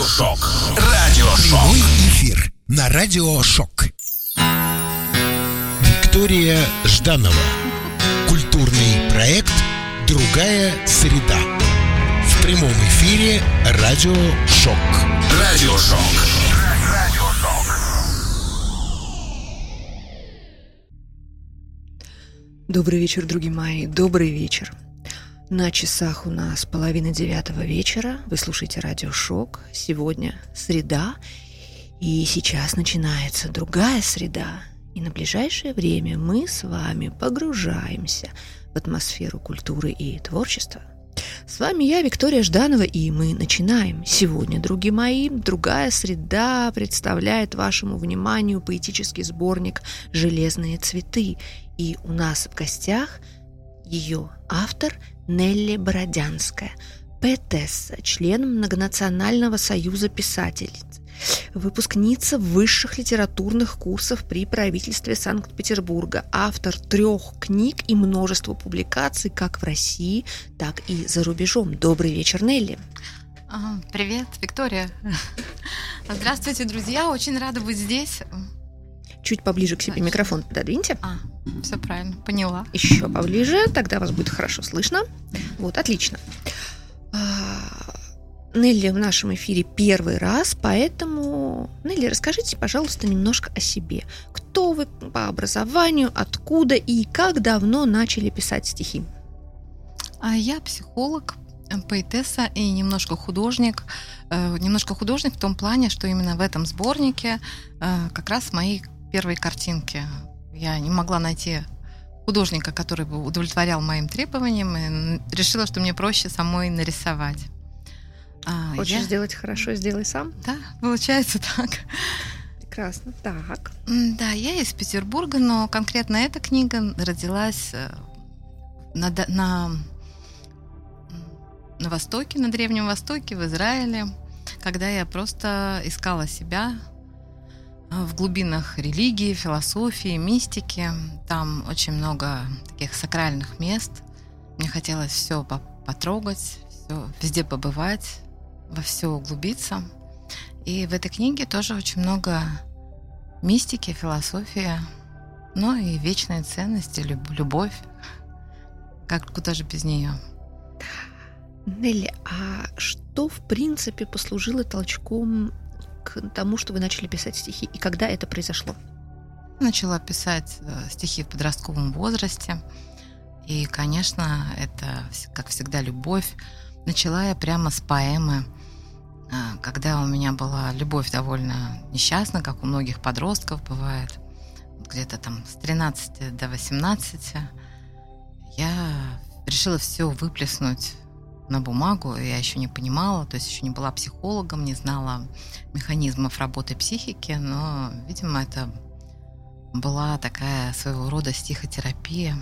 Радиошок. Радиошок. Прямой эфир на Радиошок. Виктория Жданова. Культурный проект «Другая среда». В прямом эфире Радиошок. Радиошок. Добрый вечер, другие мои, добрый вечер. На часах у нас 8:30 вечера. Вы слушаете Радиошок. Сегодня среда, и сейчас начинается другая среда. И на ближайшее время мы с вами погружаемся в атмосферу культуры и творчества. С вами я, Виктория Жданова, и мы начинаем. Сегодня, другие мои, другая среда представляет вашему вниманию поэтический сборник «Железные цветы». И у нас в гостях ее автор Нелли Бородянская, поэтесса, член Многонационального союза писательниц, выпускница высших литературных курсов при правительстве Санкт-Петербурга, автор 3 книг и множества публикаций как в России, так и за рубежом. Добрый вечер, Нелли. Привет, Виктория. Здравствуйте, друзья. Очень рада быть здесь. Чуть поближе к себе микрофон пододвиньте. Все правильно, поняла. Еще поближе, тогда вас будет хорошо слышно. Вот, отлично. Нелли в нашем эфире первый раз, поэтому, Нелли, расскажите, пожалуйста, немножко о себе. Кто вы по образованию, откуда и как давно начали писать стихи? Я психолог, поэтесса и немножко художник. Немножко художник в том плане, что именно в этом сборнике как раз мои первые картинки. Я не могла найти художника, который бы удовлетворял моим требованиям, и решила, что мне проще самой нарисовать. Хочешь сделать хорошо, сделай сам? Да, получается так. Прекрасно. Так. Да, я из Петербурга, но конкретно эта книга родилась на Востоке, на Древнем Востоке, в Израиле, когда я просто искала себя в глубинах религии, философии, мистики. Там очень много таких сакральных мест. Мне хотелось все потрогать, везде побывать, во все углубиться. И в этой книге тоже очень много мистики, философии, но и вечные ценности, любовь. Куда же без нее? Нелли, а что в принципе послужило толчком к тому, что вы начали писать стихи, и когда это произошло? Начала писать стихи в подростковом возрасте, и, конечно, это, как всегда, любовь. Начала я прямо с поэмы, когда у меня была любовь довольно несчастная, как у многих подростков бывает, где-то там с 13 до 18. Я решила все выплеснуть на бумагу, я еще не понимала, то есть еще не была психологом, не знала механизмов работы психики, но, видимо, это была такая своего рода стихотерапия.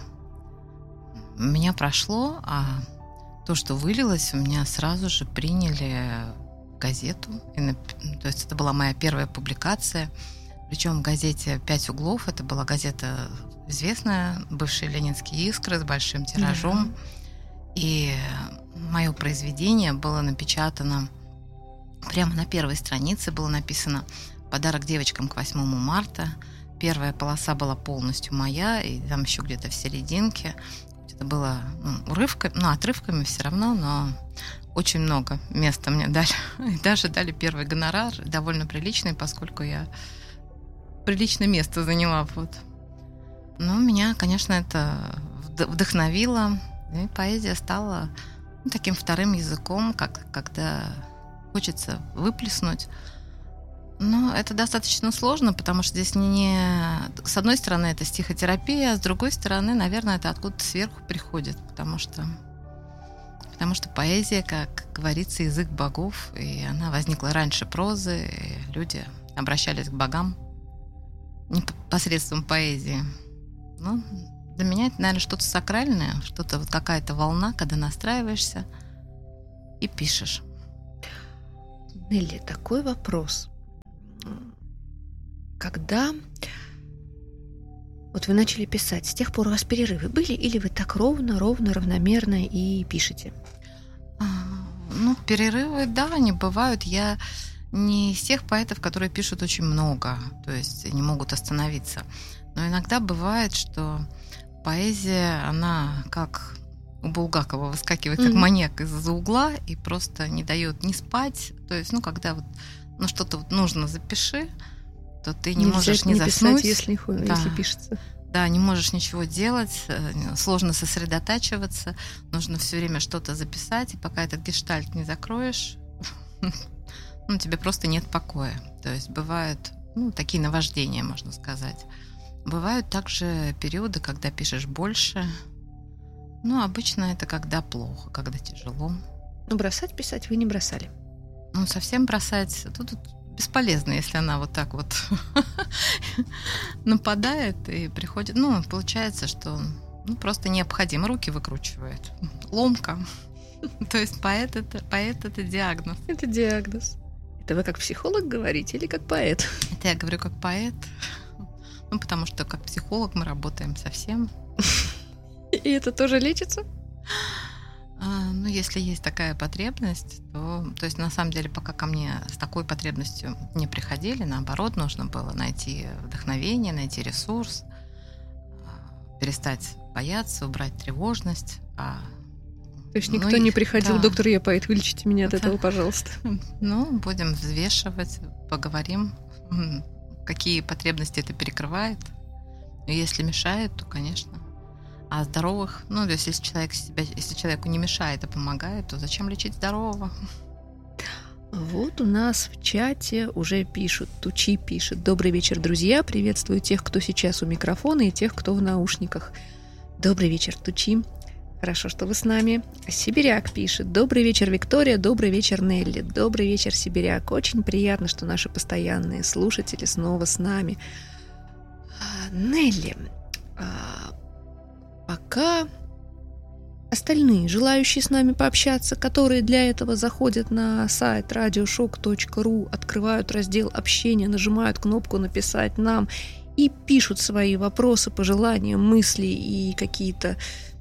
Меня прошло, а то, что вылилось, у меня сразу же приняли в газету. То есть это была моя первая публикация, причем в газете «5 углов». Это была газета известная, бывшие ленинские «Искры» с большим тиражом. И мое произведение было напечатано прямо на первой странице, было написано «Подарок девочкам к 8 марта». Первая полоса была полностью моя, и там еще где-то в серединке. Это было отрывками все равно, но очень много места мне дали. И даже дали первый гонорар, довольно приличный, поскольку я приличное место заняла. Вот. Но меня, конечно, это вдохновило. И поэзия стала таким вторым языком, когда хочется выплеснуть. Но это достаточно сложно, потому что здесь с одной стороны, это стихотерапия, а с другой стороны, наверное, это откуда-то сверху приходит, потому что поэзия, как говорится, язык богов, и она возникла раньше прозы, и люди обращались к богам посредством поэзии. Ну, для меня это, наверное, что-то сакральное, что-то вот какая-то волна, когда настраиваешься и пишешь. Нелли, такой вопрос. Когда вот вы начали писать, с тех пор у вас перерывы были, или вы так равномерно и пишете? Перерывы, да, они бывают. Я не из тех поэтов, которые пишут очень много, то есть не могут остановиться. Но иногда бывает, что поэзия, она как у Булгакова выскакивает как маньяк из-за угла и просто не дает ни спать. То есть, когда что-то нужно запиши, то ты не можешь не заснуть. Писать, если пишется. Да, не можешь ничего делать, сложно сосредотачиваться, нужно все время что-то записать, и пока этот гештальт не закроешь, тебе просто нет покоя. То есть бывают такие наваждения, можно сказать. Бывают также периоды, когда пишешь больше. Обычно это когда плохо, когда тяжело. Бросать писать вы не бросали? Совсем бросать тут бесполезно, если она вот так вот нападает и приходит. Получается, что просто необходимо. Руки выкручивает. Ломка. То есть поэт это диагноз. Это диагноз. Это вы как психолог говорите или как поэт? Это я говорю как поэт. Потому что как психолог мы работаем со всем. И это тоже лечится? Если есть такая потребность, то есть на самом деле пока ко мне с такой потребностью не приходили, наоборот, нужно было найти вдохновение, найти ресурс, перестать бояться, убрать тревожность. То есть никто не приходил, да. Доктор, я поэт, вылечите меня от этого, пожалуйста. Будем взвешивать, поговорим, какие потребности это перекрывает. И если мешает, то, конечно. А здоровых, то есть если человеку не мешает, а помогает, то зачем лечить здорового? Вот у нас в чате уже пишут, Тучи пишет: добрый вечер, друзья, приветствую тех, кто сейчас у микрофона, и тех, кто в наушниках. Добрый вечер, Тучи. Хорошо, что вы с нами. Сибиряк пишет: добрый вечер, Виктория, добрый вечер, Нелли. Добрый вечер, Сибиряк. Очень приятно, что наши постоянные слушатели снова с нами. Нелли, пока остальные, желающие с нами пообщаться, которые для этого заходят на сайт radioshock.ru, открывают раздел общения, нажимают кнопку «Написать нам» и пишут свои вопросы, пожелания, мысли и какие-то,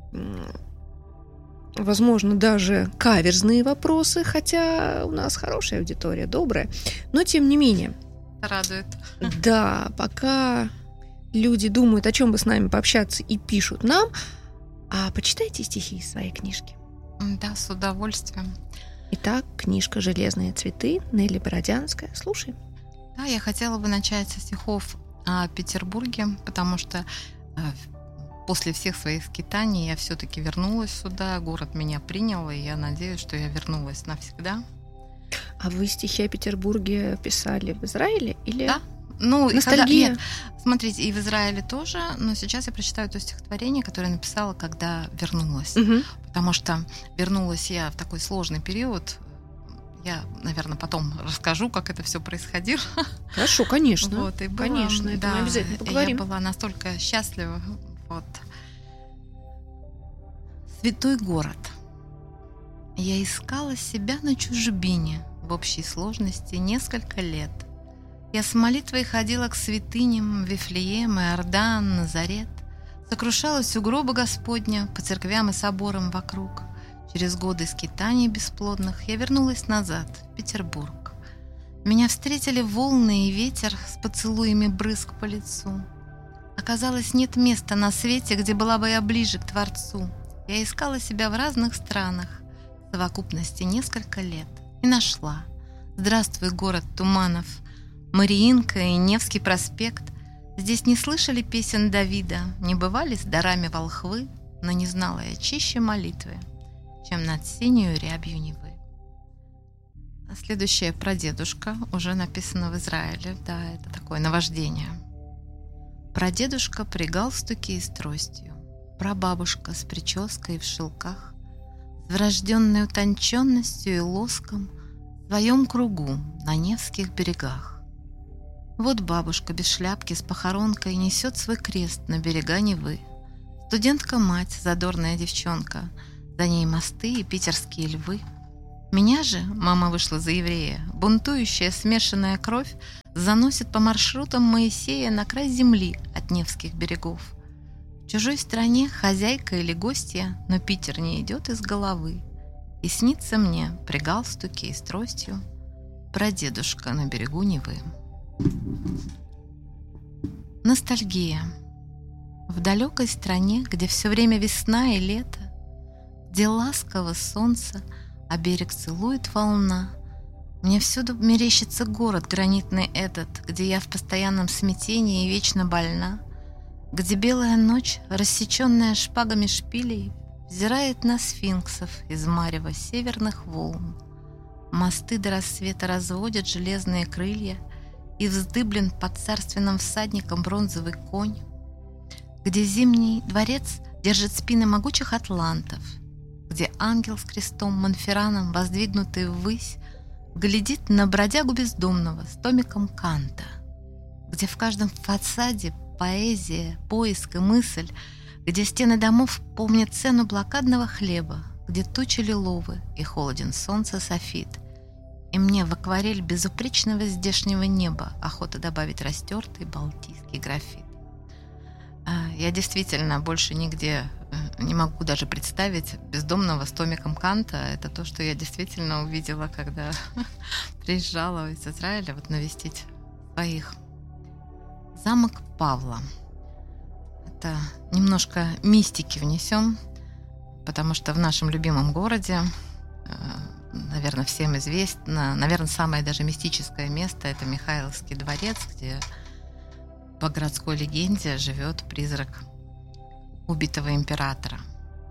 возможно, даже каверзные вопросы, хотя у нас хорошая аудитория, добрая, но тем не менее. Радует. Да, пока люди думают, о чем бы с нами пообщаться, и пишут нам, а почитайте стихи из своей книжки. Да, с удовольствием. Итак, книжка «Железные цветы», Нелли Бородянская. Слушай. Да, я хотела бы начать со стихов о Петербурге, потому что после всех своих скитаний я все-таки вернулась сюда, город меня принял, и я надеюсь, что я вернулась навсегда. А вы стихи о Петербурге писали в Израиле или? Да. Ностальгия? Нет, смотрите, и в Израиле тоже, но сейчас я прочитаю то стихотворение, которое я написала, когда вернулась. Угу. Потому что вернулась я в такой сложный период. Я, наверное, потом расскажу, как это все происходило. Хорошо, конечно. Вот, и было, конечно, это мы обязательно поговорим. Я была настолько счастлива. Вот. Святой город. Я искала себя на чужбине в общей сложности несколько лет. Я с молитвой ходила к святыням Вифлеем, Иордан, Назарет. Сокрушалась у гроба Господня по церквям и соборам вокруг. Через годы скитаний бесплодных я вернулась назад, в Петербург. Меня встретили волны и ветер с поцелуями брызг по лицу. Оказалось, нет места на свете, где была бы я ближе к Творцу. Я искала себя в разных странах, в совокупности несколько лет, и нашла. Здравствуй, город туманов, Мариинка и Невский проспект. Здесь не слышали песен Давида, не бывали с дарами волхвы, но не знала я чище молитвы, чем над синею рябью Невы. А следующее «Прадедушка» уже написано в Израиле. Да, это такое наваждение. Прадедушка при галстуке и с тростью, прабабушка с прической в шелках, с врожденной утонченностью и лоском в своем кругу на Невских берегах. Вот бабушка без шляпки с похоронкой несет свой крест на берега Невы. Студентка-мать, задорная девчонка, за ней мосты и питерские львы. Меня же, мама вышла за еврея, бунтующая смешанная кровь заносит по маршрутам Моисея на край земли от Невских берегов. В чужой стране хозяйка или гостья, но Питер не идет из головы. И снится мне при галстуке и с тростью прадедушка на берегу Невы. Ностальгия. В далекой стране, где все время весна и лето, где ласково солнце, а берег целует волна, мне всюду мерещится город гранитный этот, где я в постоянном смятении и вечно больна, где белая ночь, рассеченная шпагами шпилей, взирает на сфинксов из марева северных волн. Мосты до рассвета разводят железные крылья, и вздыблен под царственным всадником бронзовый конь, где зимний дворец держит спины могучих атлантов, где ангел с крестом Монферраном, воздвигнутый ввысь, глядит на бродягу бездомного с томиком Канта, где в каждом фасаде поэзия, поиск и мысль, где стены домов помнят цену блокадного хлеба, где тучи лиловы и холоден солнце софит. И мне в акварель безупречного здешнего неба охота добавить растертый балтийский графит. Я действительно больше нигде не могу даже представить бездомного с томиком Канта. Это то, что я действительно увидела, когда приезжала из Израиля навестить своих. Замок Павла. Это немножко мистики внесем, потому что в нашем любимом городе, наверное, всем известно, наверное, самое даже мистическое место — это Михайловский дворец, где по городской легенде живет призрак убитого императора.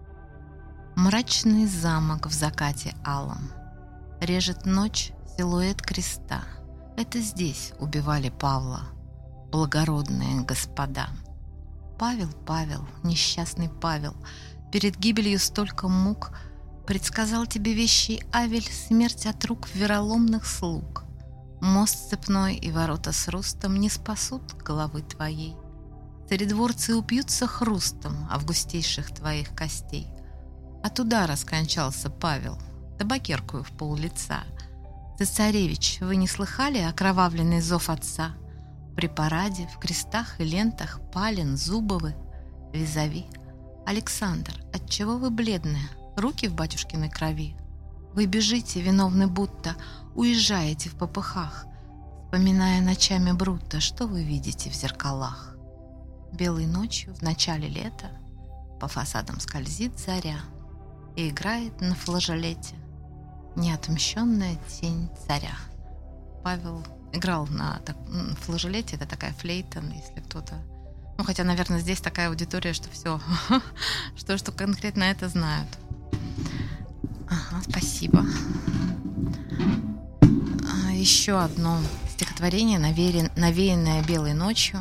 Мрачный замок в закате алом. Режет ночь силуэт креста. Это здесь убивали Павла благородные господа. Павел, Павел, несчастный Павел, перед гибелью столько мук, предсказал тебе вещий Авель смерть от рук вероломных слуг. Мост цепной и ворота с рустом не спасут головы твоей. Царедворцы упьются хрустом августейших твоих костей. От удара скончался Павел, табакеркую в пол-лица. Цесаревич, вы не слыхали окровавленный зов отца? При параде в крестах и лентах Палин, Зубовы, Визави. Александр, отчего вы бледные? Руки в батюшкиной крови. Вы бежите, виновны будто, уезжаете в попыхах, вспоминая ночами Брутто, что вы видите в зеркалах. Белой ночью в начале лета по фасадам скользит заря и играет на флажолете неотмщенная тень царя. Павел играл на флажолете, это такая флейта, если кто-то... хотя, наверное, здесь такая аудитория, что все, что конкретно это знают. Ага, спасибо. Еще одно стихотворение, навеянное белой ночью.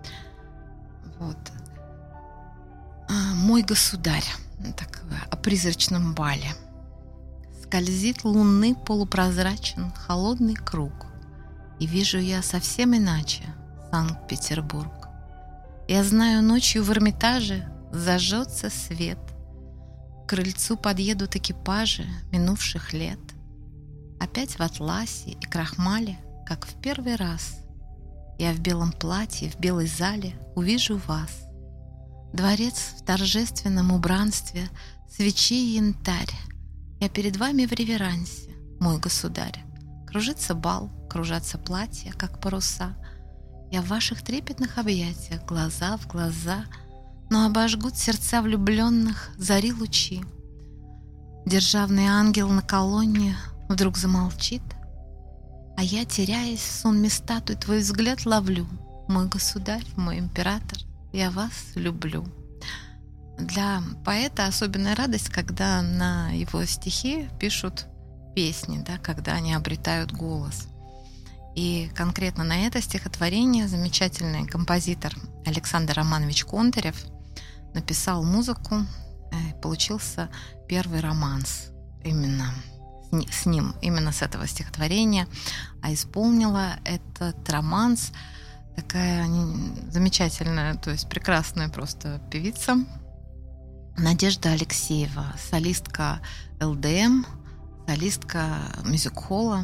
Мой государь, такое, о призрачном бале. Скользит луны полупрозрачен холодный круг, и вижу я совсем иначе Санкт-Петербург. Я знаю, ночью в Эрмитаже зажжется свет, к крыльцу подъедут экипажи минувших лет. Опять в атласе и крахмале, как в первый раз, я в белом платье, в белой зале увижу вас. Дворец в торжественном убранстве, свечи и янтарь. Я перед вами в реверансе, мой государь. Кружится бал, кружатся платья, как паруса. Я в ваших трепетных объятиях, глаза в глаза, но обожгут сердца влюбленных зари лучи. Державный ангел на колонне вдруг замолчит, а я, теряясь в сонме статуй, твой взгляд ловлю. Мой государь, мой император, я вас люблю. Для поэта особенная радость, когда на его стихи пишут песни, когда они обретают голос. И конкретно на это стихотворение замечательный композитор Александр Романович Контарев написал музыку, получился первый романс именно с ним, именно с этого стихотворения, а исполнила этот романс такая замечательная, то есть прекрасная просто певица Надежда Алексеева, солистка ЛДМ, солистка мюзик-холла.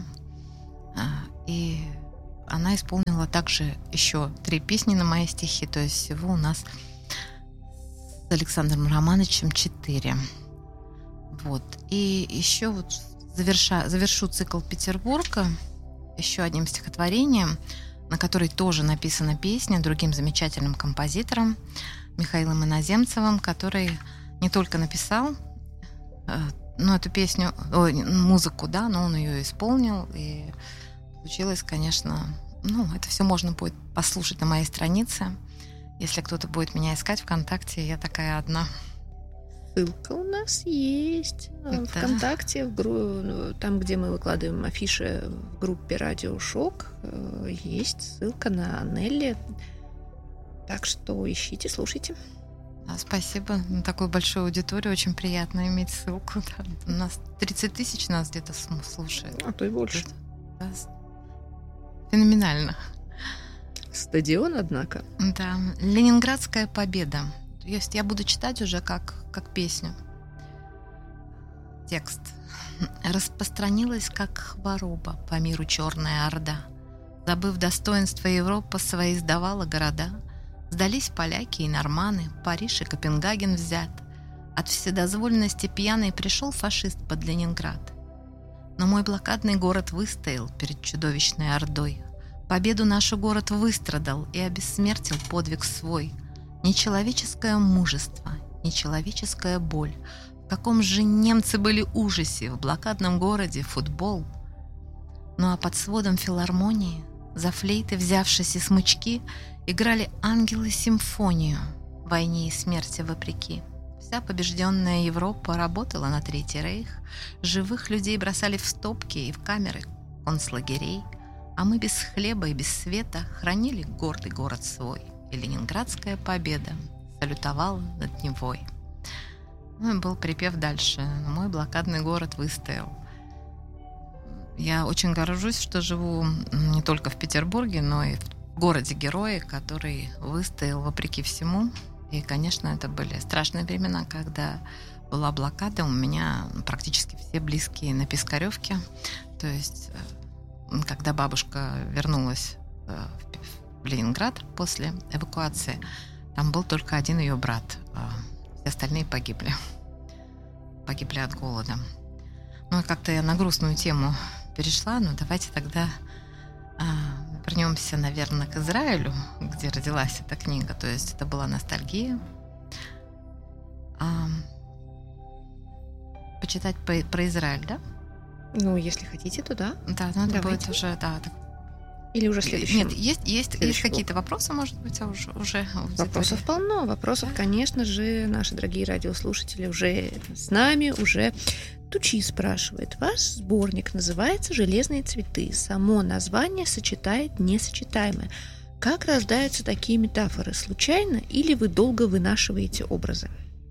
И она исполнила также еще 3 песни на мои стихи, то есть всего у нас с Александром Романовичем 4. И еще завершу цикл Петербурга еще одним стихотворением, на которой тоже написана песня другим замечательным композитором Михаилом Иноземцевым, который не только написал эту песню, музыку, да, но он ее исполнил, и получилось, конечно, это все можно будет послушать на моей странице. Если кто-то будет меня искать ВКонтакте, я такая одна. Ссылка у нас есть ВКонтакте, там, где мы выкладываем афиши в группе «Радио Шок», есть ссылка на Нелли. Так что ищите, слушайте. Спасибо на такую большую аудиторию. Очень приятно иметь ссылку. Да. У нас 30 тысяч нас где-то слушает. А то и больше. Да. Феноменально. Стадион, однако. Да. Ленинградская победа. Я буду читать уже как песню. Текст. Распространилась, как хвороба, по миру черная орда. Забыв достоинства, Европа свои сдавала города. Сдались поляки и норманы, Париж и Копенгаген взят. От вседозволенности пьяный пришел фашист под Ленинград. Но мой блокадный город выстоял перед чудовищной ордой. Победу нашу город выстрадал и обессмертил подвиг свой. Нечеловеческое мужество, нечеловеческая боль. В каком же немцы были ужасе в блокадном городе футбол. Ну а под сводом филармонии, за флейты взявшись и смычки, играли ангелы симфонию, войне и смерти вопреки. Вся побежденная Европа работала на Третий рейх, живых людей бросали в стопки и в камеры концлагерей, а мы без хлеба и без света хранили гордый город свой, и ленинградская победа салютовала над Невой. Ну и был припев дальше. Мой блокадный город выстоял. Я очень горжусь, что живу не только в Петербурге, но и в городе-герое, который выстоял вопреки всему. И, конечно, это были страшные времена, когда была блокада. У меня практически все близкие на Пискаревке. То есть, когда бабушка вернулась в Ленинград после эвакуации, там был только один ее брат. Все остальные погибли. Погибли от голода. Ну, и как-то я на грустную тему перешла. Ну, давайте тогда вернемся, наверное, к Израилю, где родилась эта книга. То есть это была ностальгия. Почитать про Израиль, да? Ну, если хотите, то да. Да, ну это будет уже, да. Или уже следующий? Нет, есть какие-то вопросы, может быть, уже вопросов полно. Вопросов, да? Конечно же, наши дорогие радиослушатели уже с нами, уже Тучи спрашивает. Ваш сборник называется «Железные цветы». Само название сочетает несочетаемое. Как рождаются такие метафоры? Случайно или вы долго вынашиваете образы?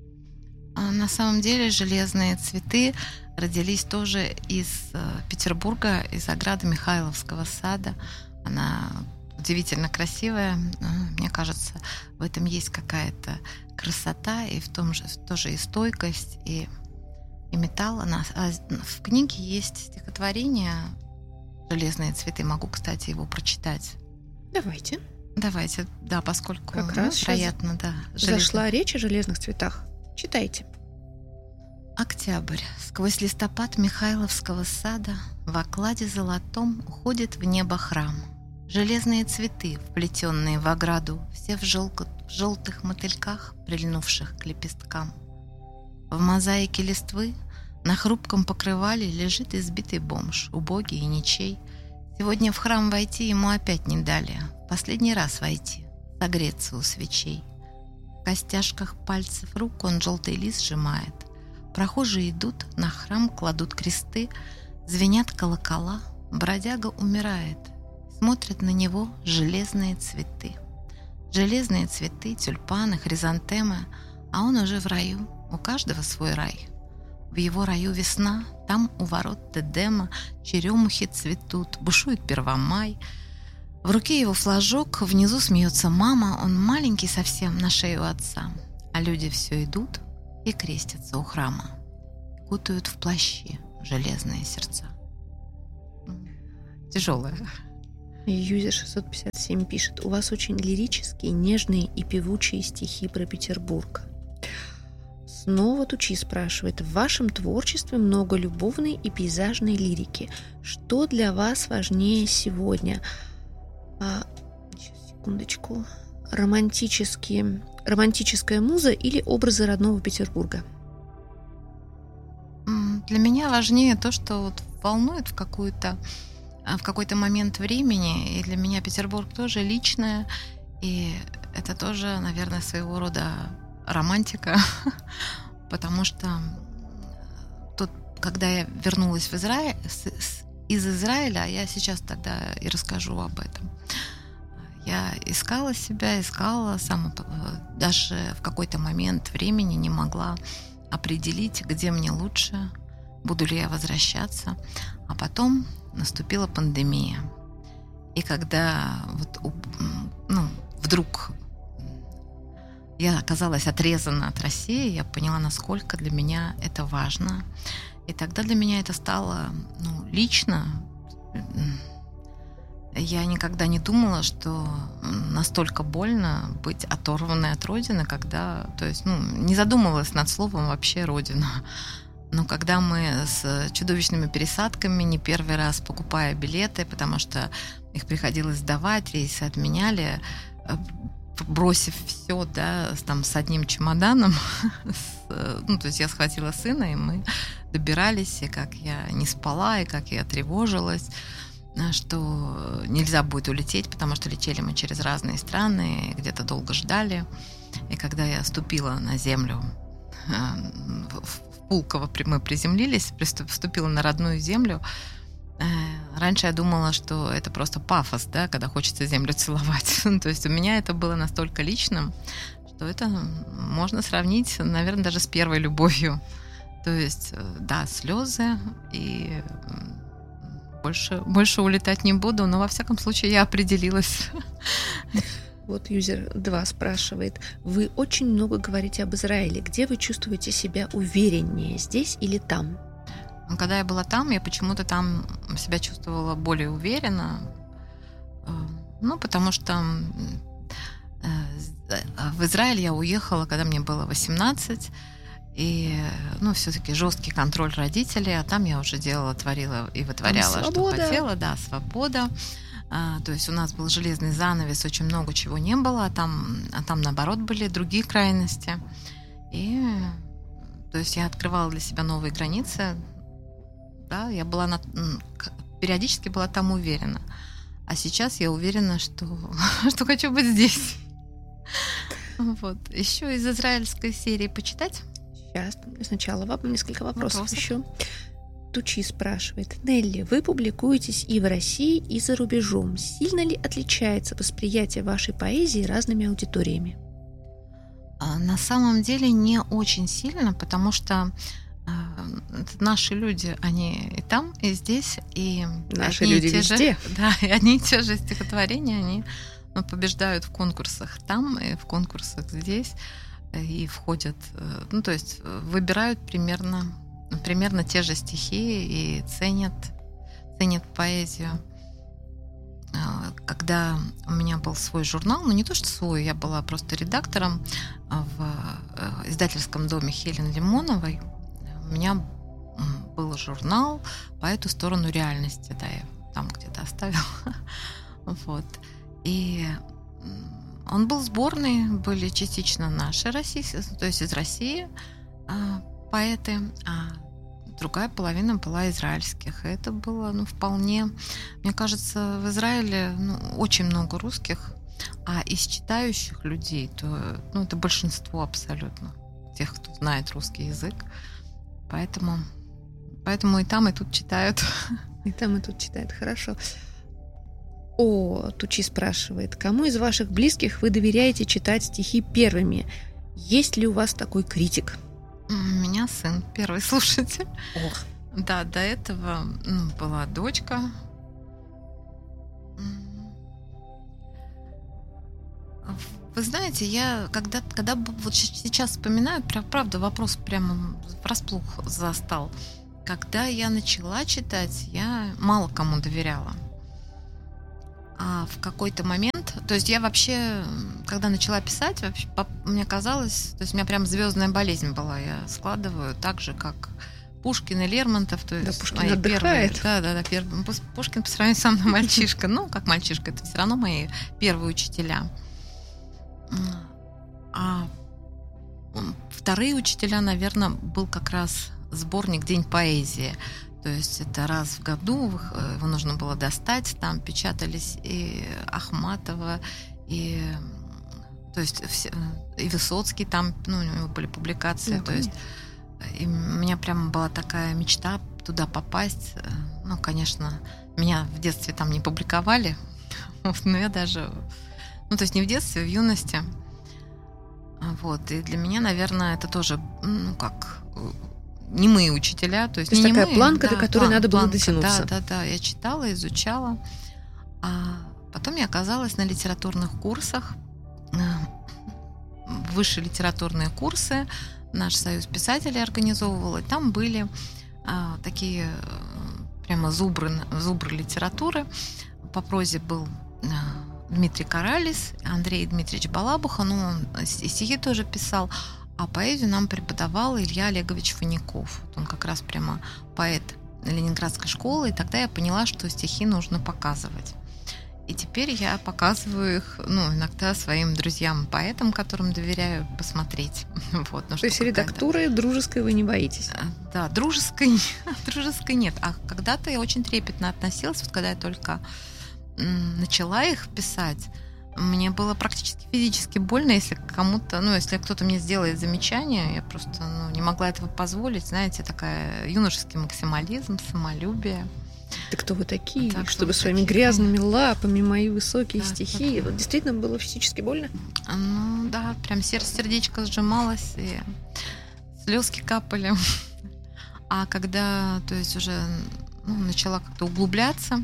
На самом деле «Железные цветы» родились тоже из Петербурга, из ограды Михайловского сада. Она удивительно красивая. Мне кажется, в этом есть какая-то красота, и в том же тоже и стойкость, и металл. В книге есть стихотворение «Железные цветы». Могу, кстати, его прочитать. Давайте, да, поскольку как раз вероятно, да. Зашла речь о железных цветах. Читайте. Октябрь. Сквозь листопад Михайловского сада в окладе золотом уходит в небо храм. Железные цветы, вплетенные в ограду, все в желтых мотыльках, прильнувших к лепесткам. В мозаике листвы на хрупком покрывале лежит избитый бомж, убогий и ничей. Сегодня в храм войти ему опять не дали, в последний раз войти, согреться у свечей. В костяшках пальцев рук он желтый лист сжимает. Прохожие идут, на храм кладут кресты, звенят колокола, бродяга умирает. Смотрят на него железные цветы. Железные цветы, тюльпаны, хризантемы, а он уже в раю, у каждого свой рай. В его раю весна, там у ворот Эдема черемухи цветут, бушует Первомай. В руке его флажок, внизу смеется мама, он маленький совсем на шею отца. А люди все идут и крестятся у храма, кутают в плащи железные сердца. Тяжелая. Юзер 657 пишет: у вас очень лирические, нежные и певучие стихи про Петербург. Снова Тучи спрашивает: в вашем творчестве много любовной и пейзажной лирики. Что для вас важнее сегодня? Сейчас, секундочку. Романтическая муза или образы родного Петербурга? Для меня важнее то, что вот волнует в какой-то момент времени. И для меня Петербург тоже личное. И это тоже, наверное, своего рода романтика. Потому что когда я вернулась в Израиль, из Израиля, я сейчас тогда и расскажу об этом. Я искала себя, даже в какой-то момент времени не могла определить, где мне лучше, буду ли я возвращаться. А потом наступила пандемия. И когда вдруг я оказалась отрезана от России, я поняла, насколько для меня это важно. И тогда для меня это стало лично. Я никогда не думала, что настолько больно быть оторванной от родины, не задумывалась над словом вообще «родина». Но когда мы с чудовищными пересадками, не первый раз покупая билеты, потому что их приходилось сдавать, рейсы отменяли, бросив все, с одним чемоданом, то есть я схватила сына, и мы добирались, и как я не спала, и как я тревожилась, что нельзя будет улететь, потому что летели мы через разные страны, где-то долго ждали. И когда я ступила на землю, в Пулково мы приземлились, вступила на родную землю, раньше я думала, что это просто пафос, когда хочется землю целовать. То есть у меня это было настолько личным, что это можно сравнить, наверное, даже с первой любовью. То есть, слезы и... Больше улетать не буду, но во всяком случае я определилась. Вот юзер 2 спрашивает: вы очень много говорите об Израиле. Где вы чувствуете себя увереннее, здесь или там? Когда я была там, я почему-то там себя чувствовала более уверенно. Потому что в Израиль я уехала, когда мне было 18. И, все-таки жесткий контроль родителей, а там я уже творила и вытворяла, что хотела, свобода. То есть у нас был железный занавес, очень много чего не было, а там наоборот были другие крайности. И, то есть я открывала для себя новые границы, я была периодически была там уверена. А сейчас я уверена, что хочу быть здесь. Вот. Еще из израильской серии почитать? Сейчас, сначала вам несколько вопросов еще. Тучи спрашивает: Нелли, вы публикуетесь и в России, и за рубежом. Сильно ли отличается восприятие вашей поэзии разными аудиториями? На самом деле не очень сильно, потому что наши люди, они и там, и здесь, и наши люди везде. И одни и те же стихотворения, они побеждают в конкурсах там, и в конкурсах здесь. И входят, то есть выбирают примерно те же стихи и ценят поэзию. Когда у меня был свой журнал, не то что свой, я была просто редактором в издательском доме Хелен Лимоновой, у меня был журнал «По эту сторону реальности», я там где-то оставила. Вот. И он был сборный, были частично наши российские, то есть из России поэты, а другая половина была израильских. И это было, вполне, мне кажется, в Израиле очень много русских, а из читающих людей, то это большинство абсолютно тех, кто знает русский язык. Поэтому и там, и тут читают. И там, и тут читают. Хорошо. Тучи спрашивает: кому из ваших близких вы доверяете читать стихи первыми? Есть ли у вас такой критик? У меня сын, первый слушатель. Ох. Да, до этого была дочка. Вы знаете, я когда вот сейчас вспоминаю, правда, вопрос прямо врасплох застал. Когда я начала читать, я мало кому доверяла. А в какой-то момент, то есть я вообще, когда начала писать, вообще, мне казалось, то есть у меня прям звездная болезнь была. Я складываю так же, как Пушкин и Лермонтов. То есть да, Пушкин отдыхает. Да. Пушкин по сравнению со мной мальчишка. Ну, как мальчишка, это все равно мои первые учителя. А вторые учителя, наверное, был как раз сборник «День поэзии». То есть это раз в году, его нужно было достать, там печатались и Ахматова, и, то есть, и Высоцкий, там, ну, у него были публикации, то есть и у меня прямо была такая мечта туда попасть. Ну, конечно, меня в детстве там не публиковали, но я даже, ну, то есть не в детстве, а в юности. Вот, и для меня, наверное, это тоже, ну, как немые учителя, то есть не такая немые, планка, до которой надо было дотянуться. Да, я читала, изучала. А потом я оказалась на литературных курсах, высшие литературные курсы. Наш союз писателей организовывал, и там были такие прямо зубры литературы. По прозе был Дмитрий Каралис, Андрей Дмитриевич Балабуха, ну, он и стихи тоже писал, а поэзию нам преподавал Илья Олегович Фоников. Он как раз прямо поэт Ленинградской школы, и тогда я поняла, что стихи нужно показывать. И теперь я показываю их, ну, иногда своим друзьям-поэтам, которым доверяю, посмотреть. Вот, ну, то есть редактуры дружеской вы не боитесь? Да, дружеской нет. А когда-то я очень трепетно относилась, вот когда я только начала их писать, мне было практически физически больно, если кому-то, ну, если кто-то мне сделает замечание, я просто, ну, не могла этого позволить, знаете, такая юношеский максимализм, самолюбие. Да кто вы такие, так, чтобы своими грязными лапами мои высокие стихи? Вот действительно было физически больно? Ну да, прям сердечко сжималось, и слезки капали. А когда, то есть уже начала как-то углубляться,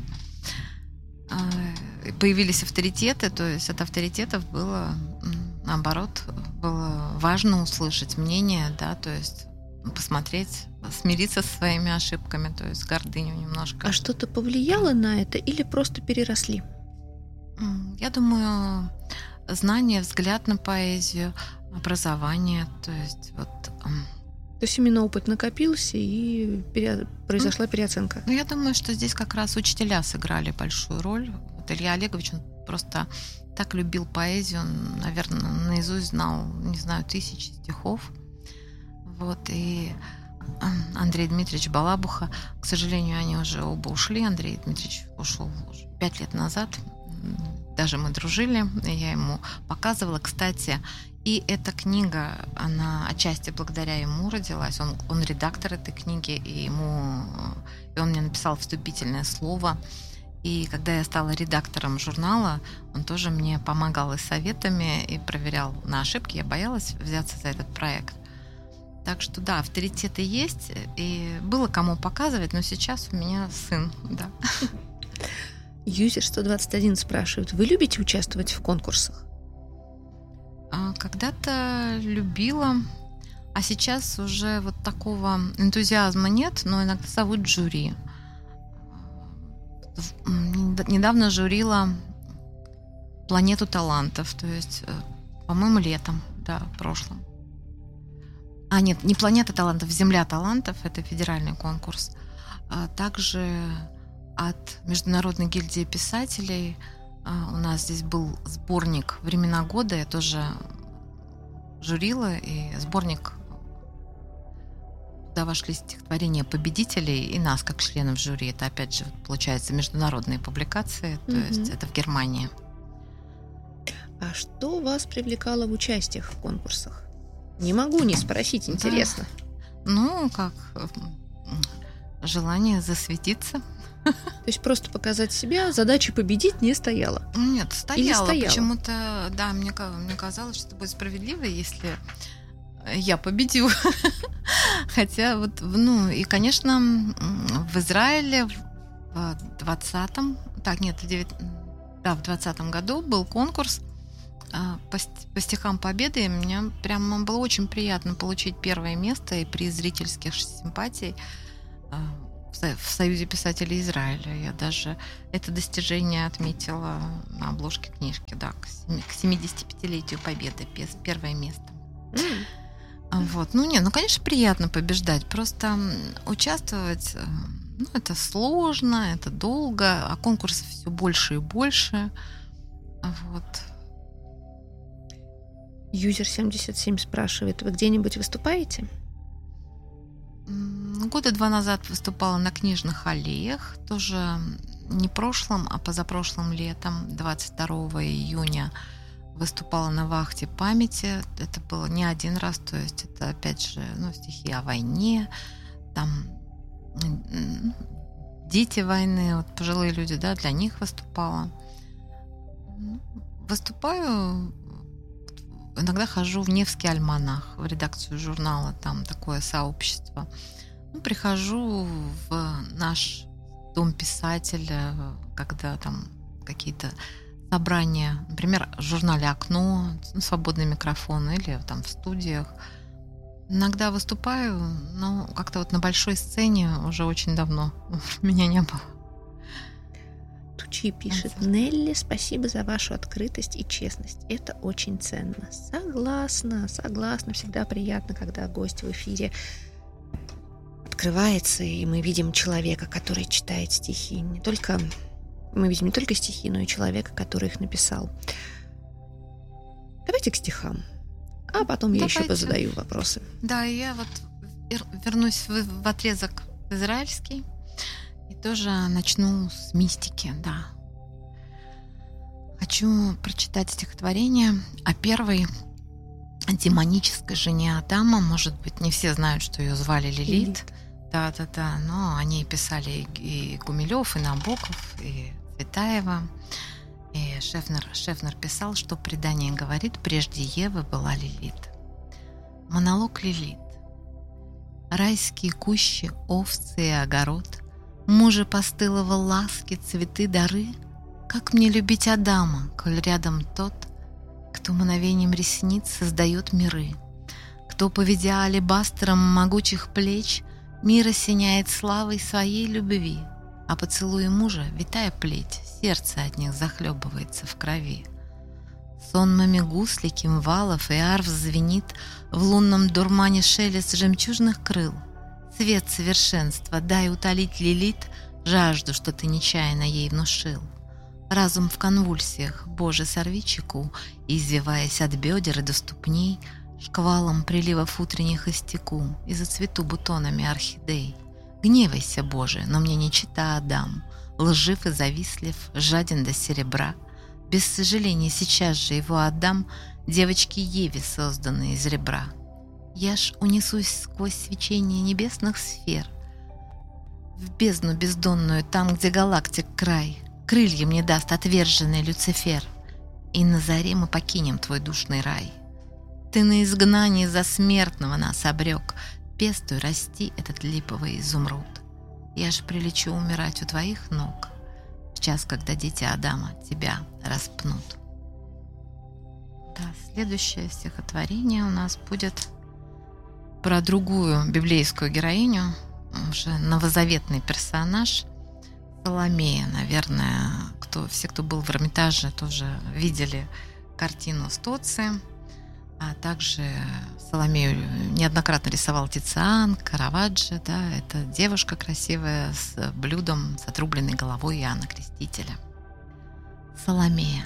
появились авторитеты, то есть от авторитетов было, наоборот, было важно услышать мнение, да, то есть посмотреть, смириться со своими ошибками, то есть гордыню немножко. А что-то повлияло на это или просто переросли? Я думаю, знание, взгляд на поэзию, образование, то есть вот... То есть именно опыт накопился и произошла переоценка? Ну, я думаю, что здесь как раз учителя сыграли большую роль. Вот Илья Олегович, он просто так любил поэзию, он, наверное, наизусть знал, не знаю, 1000 стихов. Вот, и Андрей Дмитриевич Балабуха, к сожалению, они уже оба ушли. Андрей Дмитриевич ушел уже 5 лет назад. Даже мы дружили, и я ему показывала. Кстати, и эта книга, она отчасти благодаря ему родилась. Он редактор этой книги, и он мне написал вступительное слово. И когда я стала редактором журнала, он тоже мне помогал и советами, и проверял на ошибки. Я боялась взяться за этот проект. Так что да, авторитеты есть, и было кому показывать, но сейчас у меня сын, да. Юзер 121 спрашивает, вы любите участвовать в конкурсах? Когда-то любила, а сейчас уже вот такого энтузиазма нет, но иногда зовут жюри. Недавно жюрила «Планету талантов», то есть, по-моему, летом, да, в прошлом. Нет, не «Планета талантов», «Земля талантов», это федеральный конкурс. Также от Международной гильдии писателей у нас здесь был сборник «Времена года», я тоже жюрила, и сборник, туда вошли стихотворения победителей и нас, как членов жюри. Это, опять же, получается, международные публикации, то есть это в Германии. А что вас привлекало в участиях в конкурсах? Не могу не спросить, интересно. Да. Ну, как желание засветиться. То есть просто показать себя, задача победить не стояла? Нет, стояла. Стояла? Почему-то, да, мне казалось, что это будет справедливо, если я победю. Хотя вот, и, конечно, в Израиле в 2020 году был конкурс по стихам Победы, и мне прямо было очень приятно получить первое место и приз зрительских симпатий в в Союзе писателей Израиля. Я даже это достижение отметила на обложке книжки, да, к 75-летию Победы, первое место. Вот. Конечно, приятно побеждать, просто участвовать, это сложно, это долго, а конкурсов все больше и больше. Вот. Юзер77 спрашивает, вы где-нибудь выступаете? Года 2 назад выступала на книжных аллеях, тоже не прошлым, а позапрошлым летом, 22 июня, выступала на вахте памяти. Это было не один раз, то есть это, опять же, стихи о войне, там дети войны, вот пожилые люди, да, для них выступала. Выступаю, иногда хожу в Невский альманах, в редакцию журнала, там такое сообщество. Прихожу в наш дом писателя, когда там какие-то собрания, например, в журнале «Окно», свободный микрофон, или там в студиях. Иногда выступаю, но как-то вот на большой сцене уже очень давно меня не было. Тучи пишет: Нелли, спасибо за вашу открытость и честность. Это очень ценно. Согласна. Всегда приятно, когда гость в эфире открывается, и мы видим человека, который читает стихи. Мы видим не только стихи, но и человека, который их написал. Давайте к стихам. А потом я еще позадаю вопросы. Да, я вот вернусь в отрезок израильский и тоже начну с мистики, да. Хочу прочитать стихотворение о первой демонической жене Адама. Может быть, не все знают, что ее звали Лилит. Да, но о ней писали и Гумилев, и Набоков, и Цветаева. И Шефнер писал, что предание говорит, прежде Евы была Лилит. Монолог Лилит. Райские кущи, овцы и огород, мужа постылого ласки, цветы, дары. Как мне любить Адама, коль рядом тот, кто мановением ресниц создает миры, кто, поведя алебастром могучих плеч, мир осеняет славой своей любви, а поцелуи мужа, витая плеть, сердце от них захлебывается в крови. Сонмами гусли, кимвалов и арф звенит в лунном дурмане шелест жемчужных крыл. Свет совершенства, дай утолить Лилит жажду, что ты нечаянно ей внушил. Разум в конвульсиях, Боже, сорви чеку, и, извиваясь от бедер и до ступней, шквалом приливов утренних истеку и зацвету бутонами орхидей. Гневайся, Боже, но мне не чита Адам, лжив и завистлив, жаден до серебра. Без сожаления сейчас же его отдам девочке Еве, созданной из ребра. Я ж унесусь сквозь свечение небесных сфер в бездну бездонную, там, где галактик край. Крылья мне даст отверженный Люцифер, и на заре мы покинем твой душный рай. Ты на изгнании за смертного нас обрек, пестуй, расти этот липовый изумруд. Я ж прилечу умирать у твоих ног в час, когда дети Адама тебя распнут. Да, следующее стихотворение у нас будет про другую библейскую героиню, уже новозаветный персонаж Соломея. Наверное, все, кто был в Эрмитаже, тоже видели картину Стоци. А также Соломею неоднократно рисовал Тициан, Караваджо. Да, это девушка красивая с блюдом, с отрубленной головой Иоанна Крестителя. Соломея.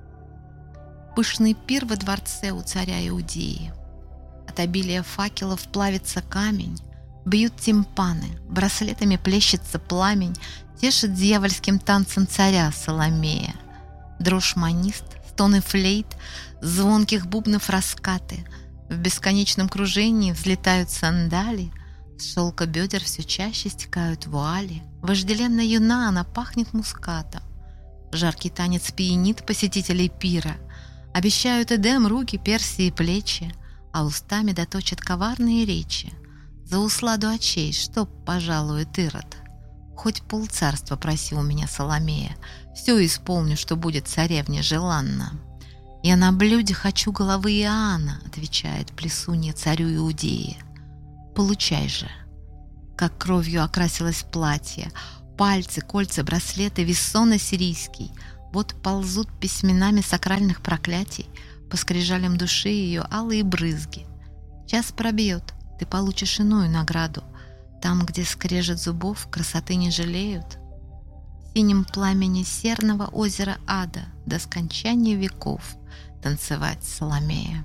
Пышный пир во дворце у царя Иудеи. От обилия факелов плавится камень, бьют тимпаны, браслетами плещется пламень, тешит дьявольским танцем царя Соломея. Дрожь манист, стоны флейт, звонких бубнов раскаты, в бесконечном кружении взлетают сандали, с шелка бедер все чаще стекают вуали, вожделенно юна она пахнет мускатом. Жаркий танец пьянит посетителей пира, обещают Эдем руки, перси и плечи, а устами доточат коварные речи. За усладу очей, что пожалует Ирод? Хоть полцарства проси у меня, Соломея, все исполню, что будет царевне желанно. Я на блюде хочу головы Иоанна, отвечает плесунья царю Иудеи. Получай же. как кровью окрасилось платье. Пальцы, кольца, браслеты, вессон ассирийский. Вот ползут письменами сакральных проклятий по скрижалям души ее алые брызги. Час пробьет, ты получишь иную награду. Там, где скрежет зубов, красоты не жалеют. В синем пламени серного озера ада до скончания веков танцевать Соломея.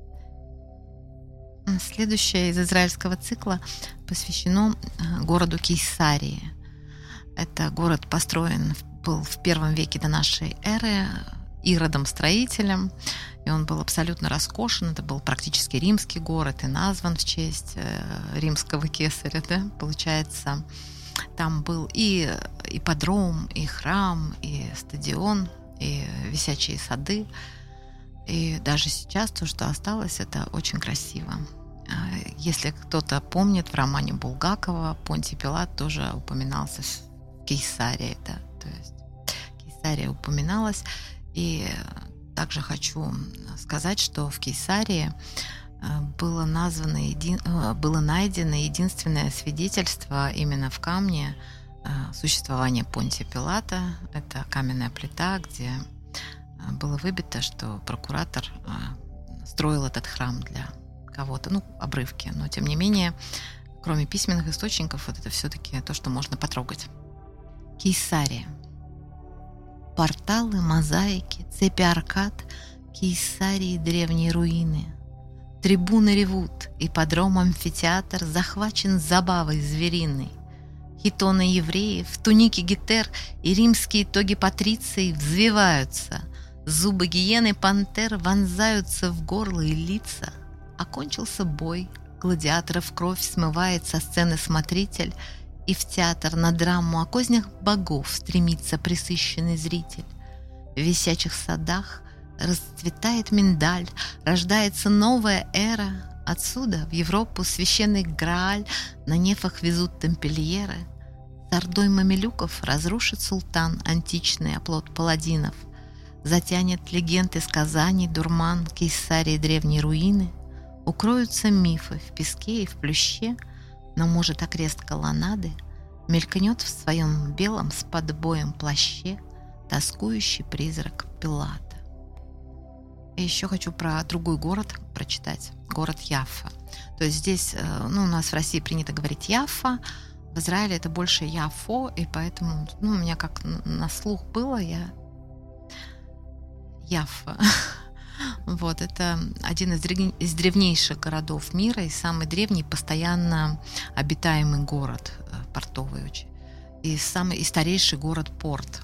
Следующее из израильского цикла посвящено городу Кейсарии. Это город построен был в 1 веке до нашей эры Иродом-строителем, и он был абсолютно роскошен. Это был практически римский город и назван в честь римского кесаря. Да? Получается, там был и ипподром, и храм, и стадион, и висячие сады. И даже сейчас то, что осталось, это очень красиво. Если кто-то помнит, в романе Булгакова Понтий Пилат тоже упоминался в Кейсарии. Да? То есть Кейсария упоминалась. И также хочу сказать, что в Кейсарии было найдено единственное свидетельство именно в камне существования Понтия Пилата. Это каменная плита, где было выбито, что прокуратор строил этот храм для кого-то, обрывки, но тем не менее, кроме письменных источников, вот это все-таки то, что можно потрогать. Кейсария. Порталы, мозаики, цепи аркад, Кейсарии древние руины. Трибуны ревут, ипподром, амфитеатр захвачен забавой звериной. Хитоны евреев, туники гетер и римские тоги патриции взвиваются. Зубы гиены пантер вонзаются в горло и лица. Окончился бой, гладиаторов кровь смывает со сцены смотритель, и в театр на драму о кознях богов стремится пресыщенный зритель. В висячих садах расцветает миндаль, рождается новая эра. Отсюда в Европу священный Грааль на нефах везут тампельеры. С ордой мамилюков разрушит султан античный оплот паладинов. Затянет легенд из Казани дурман Кейсарии древние руины. Укроются мифы в песке и в плюще, но, может, окрест колоннады мелькнет в своем белом с подбоем плаще тоскующий призрак Пилата. И еще хочу про другой город прочитать, город Яффа. То есть здесь, у нас в России принято говорить Яффа, в Израиле это больше Яфо, и поэтому, у меня как на слух было, Яффа. Вот, это один из древнейших городов мира и самый древний, постоянно обитаемый город, портовый очень, и старейший город-порт.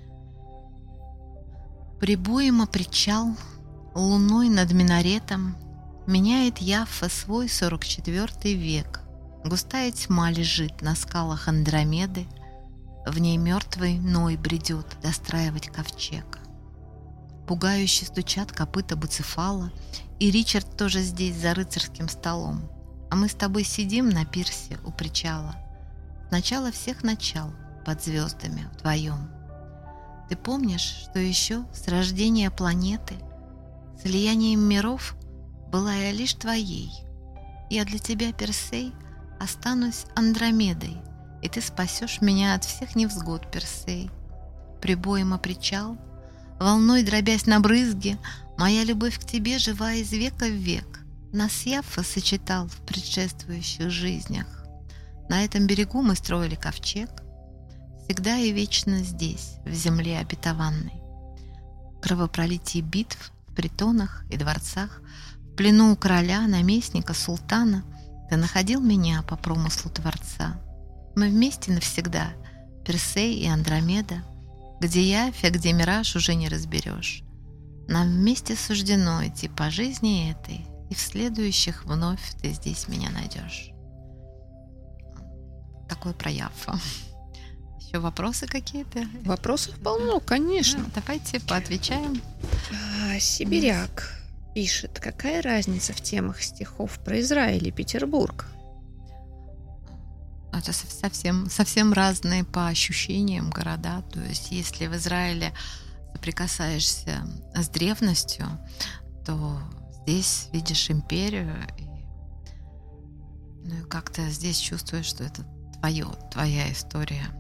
Прибоем о причал, луной над минаретом меняет Яффа свой 44 век. Густая тьма лежит на скалах Андромеды, в ней мертвый Ной бредет достраивать ковчег. Пугающе стучат копыта Буцефала, и Ричард тоже здесь за рыцарским столом. А мы с тобой сидим на пирсе у причала. Начало всех начал под звездами вдвоем. Ты помнишь, что еще с рождения планеты, слиянием миров, была я лишь твоей? Я для тебя, Персей, останусь Андромедой, и ты спасешь меня от всех невзгод, Персей. Прибоем о причал, волной дробясь на брызги, моя любовь к тебе жива из века в век. Нас Яффа сочетал в предшествующих жизнях. На этом берегу мы строили ковчег, всегда и вечно здесь, в земле обетованной. Кровопролитие битв в притонах и дворцах, в плену у короля, наместника, султана, ты находил меня по промыслу Творца. Мы вместе навсегда, Персей и Андромеда, где явь, а где мираж уже не разберешь. Нам вместе суждено идти по жизни этой, и в следующих вновь ты здесь меня найдешь. Такое про Яффа. Еще вопросы какие-то? Вопросов полно, конечно. Да, давайте поотвечаем. Сибиряк пишет, какая разница в темах стихов про Израиль и Петербург? Это совсем разные по ощущениям города. То есть если в Израиле соприкасаешься с древностью, то здесь видишь империю. Ну и как ты здесь чувствуешь, что это твоя история?